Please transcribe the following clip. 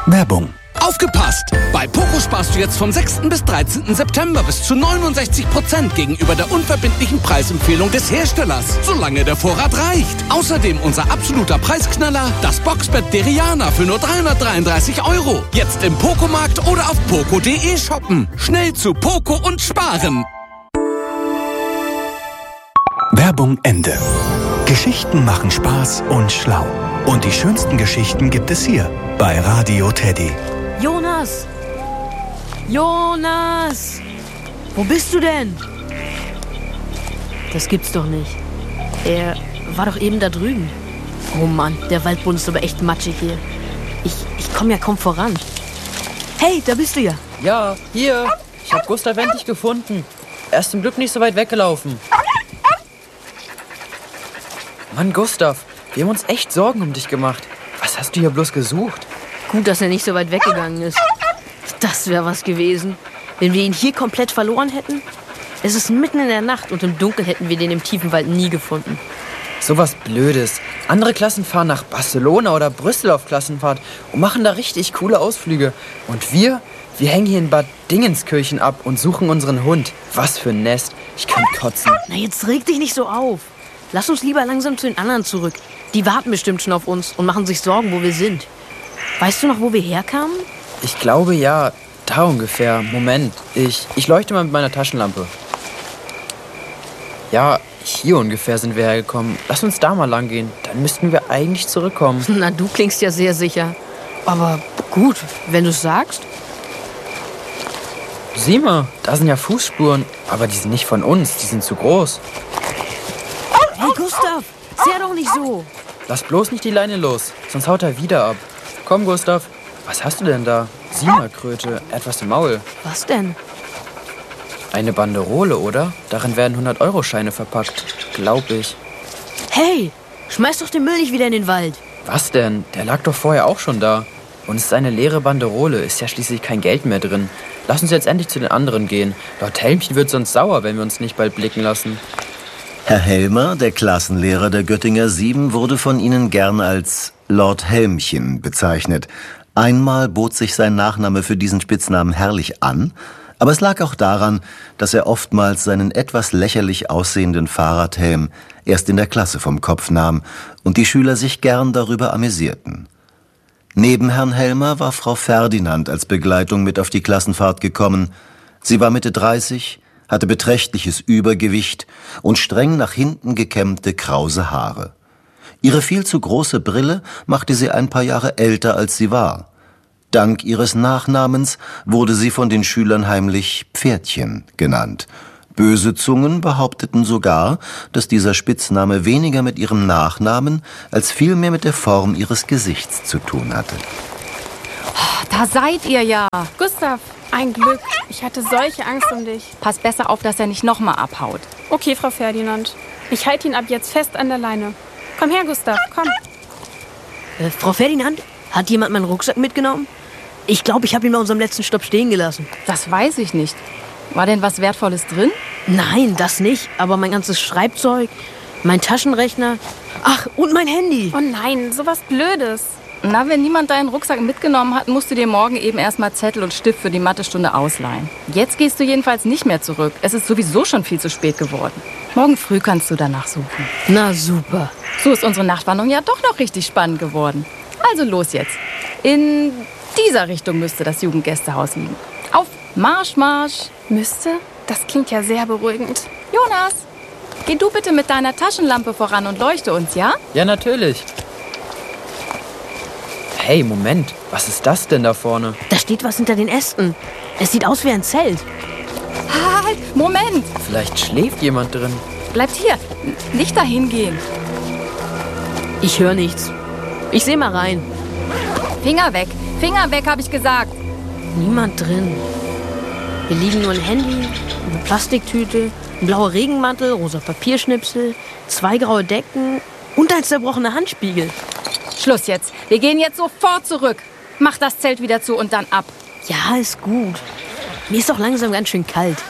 Werbung. Aufgepasst! Bei Poco sparst du jetzt vom 6. bis 13. September bis zu 69% gegenüber der unverbindlichen Preisempfehlung des Herstellers, solange der Vorrat reicht. Außerdem unser absoluter Preisknaller, das Boxbett Deriana für nur 333 €. Jetzt im Poco-Markt oder auf poco.de shoppen. Schnell zu Poco und sparen. Werbung Ende. Geschichten machen Spaß und schlau. Und die schönsten Geschichten gibt es hier bei Radio Teddy. Jonas! Jonas! Wo bist du denn? Das gibt's doch nicht. Er war doch eben da drüben. Oh Mann, der Waldboden ist aber echt matschig hier. Ich komme ja kaum voran. Hey, da bist du ja. Ja, hier. Ich habe Gustav endlich gefunden. Er ist zum Glück nicht so weit weggelaufen. Mann, Gustav, wir haben uns echt Sorgen um dich gemacht. Was hast du hier bloß gesucht? Gut, dass er nicht so weit weggegangen ist. Das wäre was gewesen. Wenn wir ihn hier komplett verloren hätten. Es ist mitten in der Nacht und im Dunkeln hätten wir den im tiefen Wald nie gefunden. So was Blödes. Andere Klassen fahren nach Barcelona oder Brüssel auf Klassenfahrt und machen da richtig coole Ausflüge. Und wir hängen hier in Bad Dingenskirchen ab und suchen unseren Hund. Was für ein Nest. Ich kann kotzen. Na, jetzt reg dich nicht so auf. Lass uns lieber langsam zu den anderen zurück. Die warten bestimmt schon auf uns und machen sich Sorgen, wo wir sind. Weißt du noch, wo wir herkamen? Ich glaube, ja. Da ungefähr. Moment. Ich leuchte mal mit meiner Taschenlampe. Ja, hier ungefähr sind wir hergekommen. Lass uns da mal lang gehen. Dann müssten wir eigentlich zurückkommen. Na, du klingst ja sehr sicher. Aber gut, wenn du es sagst. Sieh mal, da sind ja Fußspuren. Aber die sind nicht von uns. Die sind zu groß. Hey, Gustav, sehr doch nicht so. Lass bloß nicht die Leine los, sonst haut er wieder ab. Komm, Gustav. Was hast du denn da? Sieh mal, Kröte, etwas im Maul. Was denn? Eine Banderole, oder? Darin werden 100-Euro-Scheine verpackt. Glaub ich. Hey, schmeiß doch den Müll nicht wieder in den Wald. Was denn? Der lag doch vorher auch schon da. Und es ist eine leere Banderole. Ist ja schließlich kein Geld mehr drin. Lass uns jetzt endlich zu den anderen gehen. Lord Helmchen wird sonst sauer, wenn wir uns nicht bald blicken lassen. Herr Helmer, der Klassenlehrer der Göttinger 7, wurde von Ihnen gern als Lord Helmchen bezeichnet. Einmal bot sich sein Nachname für diesen Spitznamen herrlich an, aber es lag auch daran, dass er oftmals seinen etwas lächerlich aussehenden Fahrradhelm erst in der Klasse vom Kopf nahm und die Schüler sich gern darüber amüsierten. Neben Herrn Helmer war Frau Ferdinand als Begleitung mit auf die Klassenfahrt gekommen. Sie war Mitte 30, hatte beträchtliches Übergewicht und streng nach hinten gekämmte krause Haare. Ihre viel zu große Brille machte sie ein paar Jahre älter, als sie war. Dank ihres Nachnamens wurde sie von den Schülern heimlich Pferdchen genannt. Böse Zungen behaupteten sogar, dass dieser Spitzname weniger mit ihrem Nachnamen als vielmehr mit der Form ihres Gesichts zu tun hatte. Da seid ihr ja. Gustav, ein Glück. Ich hatte solche Angst um dich. Pass besser auf, dass er nicht nochmal abhaut. Okay, Frau Ferdinand. Ich halte ihn ab jetzt fest an der Leine. Komm her, Gustav, komm. Frau Ferdinand, hat jemand meinen Rucksack mitgenommen? Ich glaube, ich habe ihn bei unserem letzten Stopp stehen gelassen. Das weiß ich nicht. War denn was Wertvolles drin? Nein, das nicht. Aber mein ganzes Schreibzeug, mein Taschenrechner, ach, und mein Handy. Oh nein, sowas Blödes. Na, wenn niemand deinen Rucksack mitgenommen hat, musst du dir morgen eben erstmal Zettel und Stift für die Mathestunde ausleihen. Jetzt gehst du jedenfalls nicht mehr zurück. Es ist sowieso schon viel zu spät geworden. Morgen früh kannst du danach suchen. Na super. So ist unsere Nachtwanderung ja doch noch richtig spannend geworden. Also los jetzt. In dieser Richtung müsste das Jugendgästehaus liegen. Auf Marsch, Marsch. Müsste? Das klingt ja sehr beruhigend. Jonas, geh du bitte mit deiner Taschenlampe voran und leuchte uns, ja? Ja, natürlich. Hey, Moment. Was ist das denn da vorne? Da steht was hinter den Ästen. Es sieht aus wie ein Zelt. Halt, Moment. Vielleicht schläft jemand drin. Bleibt hier. Nicht dahin gehen. Ich höre nichts. Ich sehe mal rein. Finger weg, habe ich gesagt. Niemand drin. Hier liegen nur ein Handy, eine Plastiktüte, ein blauer Regenmantel, rosa Papierschnipsel, 2 graue Decken und ein zerbrochener Handspiegel. Schluss jetzt. Wir gehen jetzt sofort zurück. Mach das Zelt wieder zu und dann ab. Ja, ist gut. Mir ist doch langsam ganz schön kalt.